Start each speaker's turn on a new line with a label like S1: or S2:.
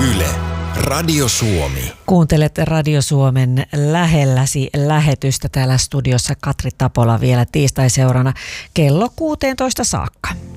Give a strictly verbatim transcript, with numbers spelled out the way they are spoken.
S1: Yle, Radio Suomi.
S2: Kuuntelet Radio Suomen lähelläsi lähetystä täällä studiossa Katri Tapola vielä tiistai-seurana kello kuusitoista saakka.